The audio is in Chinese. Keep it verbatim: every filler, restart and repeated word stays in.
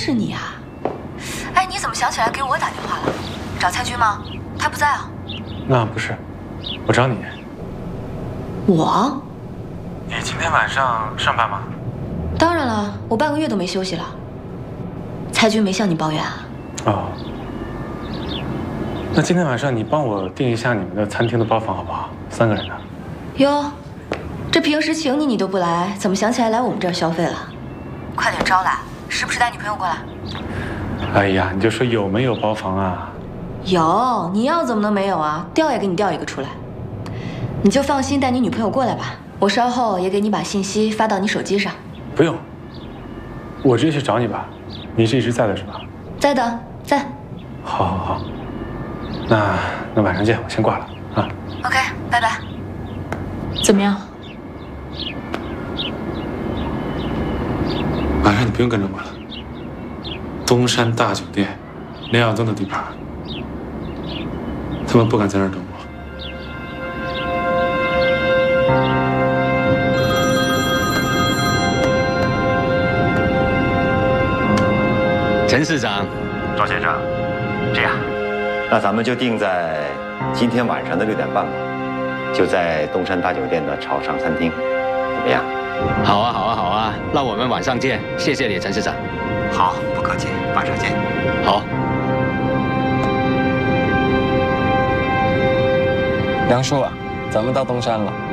是你啊！哎，你怎么想起来给我打电话了？找蔡军吗？他不在啊。 那不是，我找你。 我？ 你今天晚上上班吗？ 当然了，我半个月都没休息了。蔡军没向你抱怨啊？ 哦。那今天晚上你帮我订一下你们的餐厅的包房好不好？三个人的。 哟，这平时请你你都不来，怎么想起来来我们这儿消费了？快点招来，是不是带女朋友过来？ 哎呀，你就说有没有包房啊？ 有，你要怎么能没有啊？调也给你调一个出来。你就放心带你女朋友过来吧，我稍后也给你把信息发到你手机上。 不用，我直接去找你吧。你是一直在的是吧？ 在的，在。 好，好，好。那那晚上见，我先挂了啊。 OK， 拜拜。 怎么样？ 晚上你不用跟着我了。东山大酒店，连耀东的地盘，他们不敢在那儿等我。 陈市长， 赵先生，这样，那咱们就定在今天晚上的六点半吧，就在东山大酒店的潮尚餐厅，怎么样？ 好啊，好啊，好啊，那我们晚上见，谢谢你，陈市长。 好，不客气，晚上见。 好。 梁叔啊，咱们到东山了。